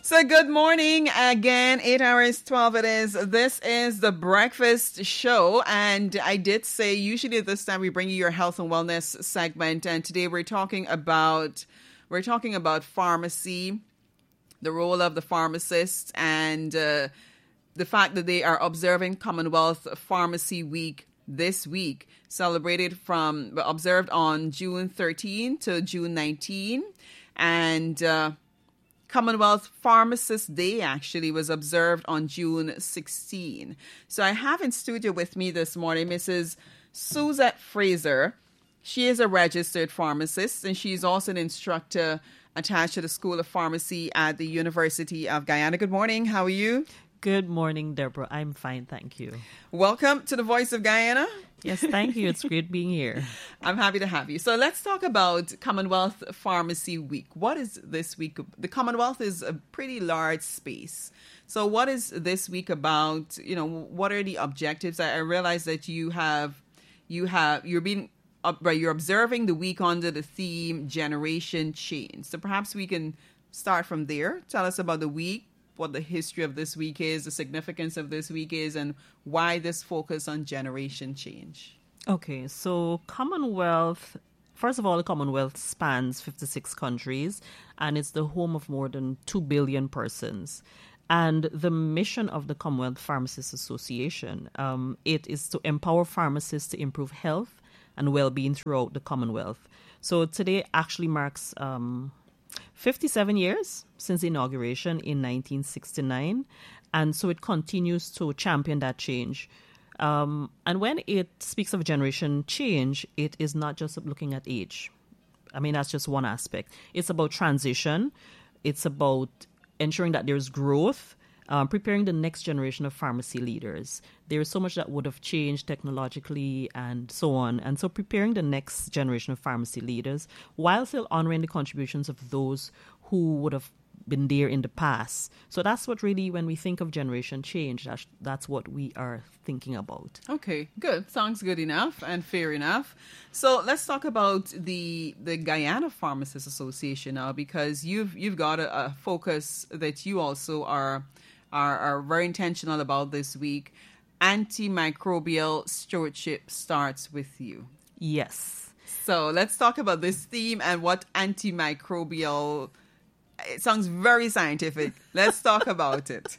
So good morning again. 8 hours 12 it is. This is the breakfast show. And I did say usually at this time we bring you your health and wellness segment. And today we're talking about pharmacy, the role of the pharmacist, and the fact that they are observing Commonwealth Pharmacy Week this week, observed on June 13 to June 19. And Commonwealth Pharmacist Day actually was observed on June 16. So I have in studio with me this morning Mrs. Suzette Fraser. She is a registered pharmacist and she's also an instructor attached to the School of Pharmacy at the University of Guyana. Good morning. How are you? Good morning, Deborah. I'm fine, thank you. Welcome to the Voice of Guyana. Yes, thank you. It's great being here. I'm happy to have you. So let's talk about Commonwealth Pharmacy Week. What is this week? The Commonwealth is a pretty large space. So what is this week about? You know, what are the objectives? I realize that you're observing the week under the theme Generation Change. So perhaps we can start from there. Tell us about the week, what the history of this week is, the significance of this week is, and why this focus on generation change. Okay, so Commonwealth, first of all, the Commonwealth spans 56 countries, and it's the home of more than 2 billion persons. And the mission of the Commonwealth Pharmacists Association, it is to empower pharmacists to improve health and well-being throughout the Commonwealth. So today actually marks 57 years since the inauguration in 1969, and so it continues to champion that change. And when it speaks of generation change, it is not just looking at age. I mean, that's just one aspect. It's about transition. It's about ensuring that there's growth, preparing the next generation of pharmacy leaders. There is so much that would have changed technologically and so on. And so preparing the next generation of pharmacy leaders while still honoring the contributions of those who would have been there in the past. So that's what really, when we think of generation change, that's what we are thinking about. Okay, good. Sounds good enough and fair enough. So let's talk about the Guyana Pharmacists Association now, because you've got a focus that you also are very intentional about this week. Antimicrobial stewardship starts with you. Yes. So let's talk about this theme and what antimicrobial. It sounds very scientific. Let's talk about it.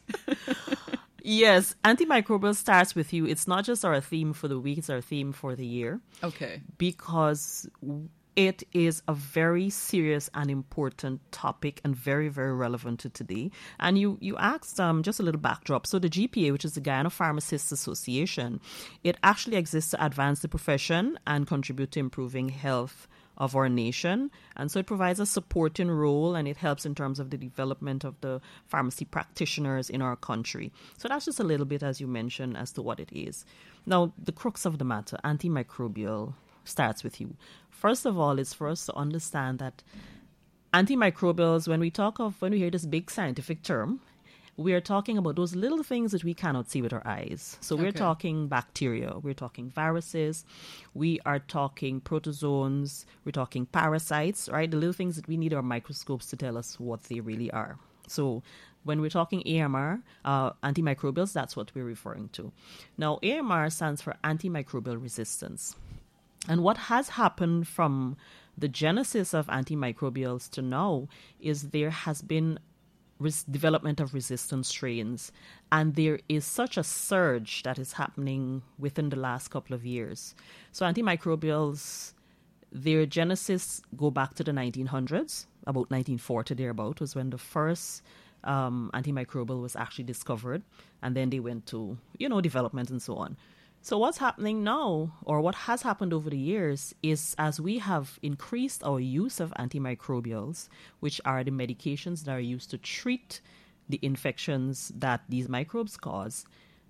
Yes, antimicrobial starts with you. It's not just our theme for the week, it's our theme for the year. Okay. Because it is a very serious and important topic and very, very relevant to today. And you asked just a little backdrop. So the GPA, which is the Guyana Pharmacists Association, it actually exists to advance the profession and contribute to improving health of our nation. And so it provides a supporting role, and it helps in terms of the development of the pharmacy practitioners in our country. So that's just a little bit, as you mentioned, as to what it is. Now, the crux of the matter, antimicrobial, starts with you. First of all, it's for us to understand that antimicrobials, when we hear this big scientific term, we are talking about those little things that we cannot see with our eyes. So we're talking bacteria, we're talking viruses, we are talking protozoans, we're talking parasites, right? The little things that we need our microscopes to tell us what they really are. So when we're talking AMR, antimicrobials, that's what we're referring to. Now, AMR stands for antimicrobial resistance. And what has happened from the genesis of antimicrobials to now is there has been development of resistant strains, and there is such a surge that is happening within the last couple of years. So antimicrobials, their genesis go back to the 1900s, about 1940 thereabout was when the first antimicrobial was actually discovered, and then they went to development and so on. So what's happening now, or what has happened over the years, is as we have increased our use of antimicrobials, which are the medications that are used to treat the infections that these microbes cause,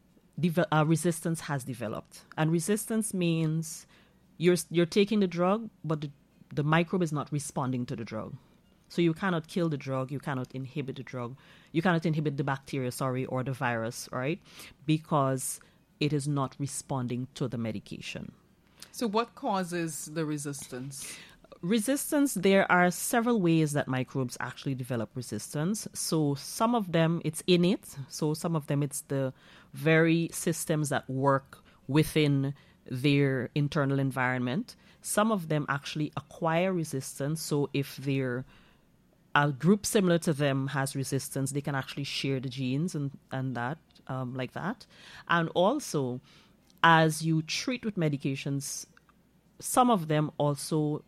resistance has developed. And resistance means you're taking the drug, but the microbe is not responding to the drug. So you cannot kill the drug, you cannot inhibit the drug, you cannot inhibit the bacteria, or the virus, right? Because it is not responding to the medication. So what causes the resistance? Resistance, there are several ways that microbes actually develop resistance. So some of them, it's innate. So some of them, it's the very systems that work within their internal environment. Some of them actually acquire resistance. So if a group similar to them has resistance, they can actually share the genes and that, like that. And also, as you treat with medications, some of them also,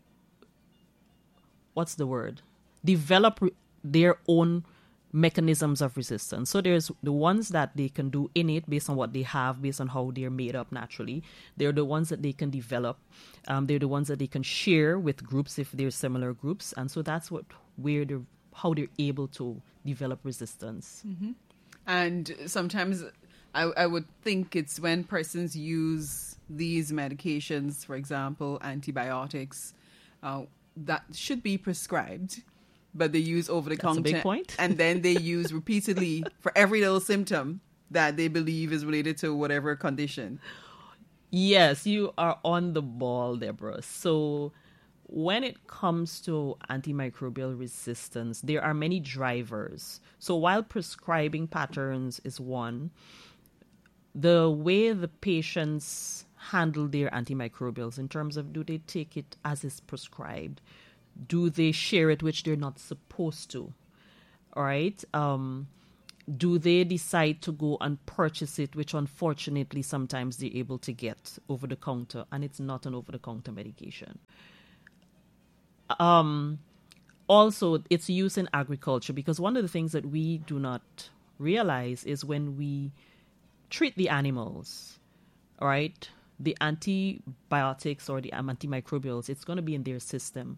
develop their own mechanisms of resistance. So there's the ones that they can do innate based on what they have, based on how they're made up naturally. They're the ones that they can develop. They're the ones that they can share with groups if they're similar groups. And so that's how they're able to develop resistance. Mm-hmm. And sometimes I would think it's when persons use these medications, for example, antibiotics, that should be prescribed, but they use over the counter. That's a big point. And then they use repeatedly for every little symptom that they believe is related to whatever condition. Yes, you are on the ball, Deborah. So when it comes to antimicrobial resistance, there are many drivers. So while prescribing patterns is one, the way the patients handle their antimicrobials in terms of, do they take it as is prescribed? Do they share it, which they're not supposed to? All right. Do they decide to go and purchase it, which unfortunately sometimes they're able to get over the counter, and it's not an over the counter medication. Also, its use in agriculture, because one of the things that we do not realize is when we treat the animals, all right, the antibiotics or the antimicrobials, it's going to be in their system.